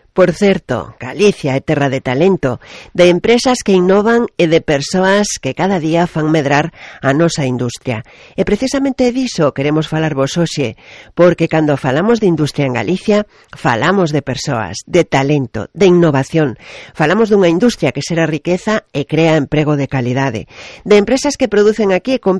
Por certo, Galicia é terra de talento, de empresas que innovan e de persoas que cada día fan medrar a nosa industria. E precisamente diso queremos falarvos hoxe, porque cando falamos de industria en Galicia, falamos de persoas, de talento, de innovación. Falamos dunha industria que xera riqueza e crea emprego de calidade, de empresas que producen aquí e